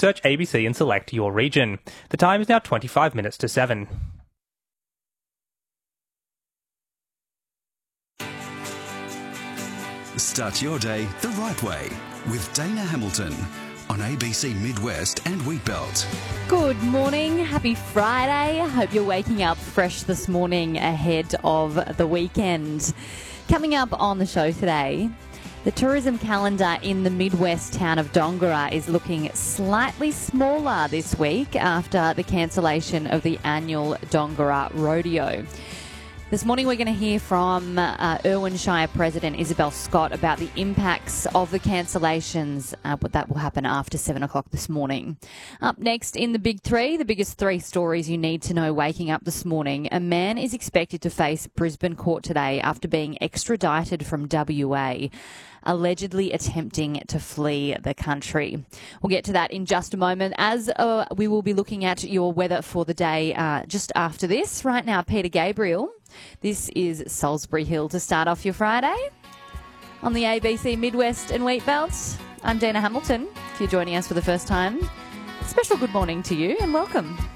search ABC and select your region. The time is now 25 minutes to 7. Start your day the right way with Dana Hamilton on ABC Midwest and Wheatbelt. Good morning. Happy Friday. Hope you're waking up fresh this morning ahead of the weekend. Coming up on the show today, the tourism calendar in the Midwest town of Dongara is looking slightly smaller this week after the cancellation of the annual Dongara Rodeo. This morning we're going to hear from Irwin Shire President Isabel Scott about the impacts of the cancellations, but that will happen after 7 o'clock this morning. Up next in the Big Three, the biggest three stories you need to know waking up this morning. A man is expected to face Brisbane court today after being extradited from WA, allegedly attempting to flee the country. We'll get to that in just a moment, as we will be looking at your weather for the day just after this. Right now, Peter Gabriel. This is Salisbury Hill to start off your Friday on the ABC Midwest and Wheatbelt. I'm Dana Hamilton. If you're joining us for the first time, special good morning to you and welcome.